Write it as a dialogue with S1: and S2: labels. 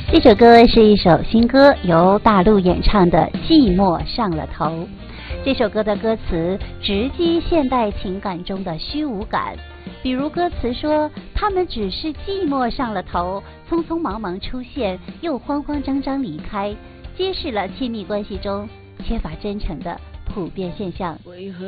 S1: 这首歌是一首新歌，由大陆演唱的《寂寞上了头》。这首歌的歌词直击现代情感中的虚无感，比如歌词说，他们只是寂寞上了头，匆匆忙忙出现，又慌慌张张离开，揭示了亲密关系中缺乏真诚的普遍现象。
S2: 为何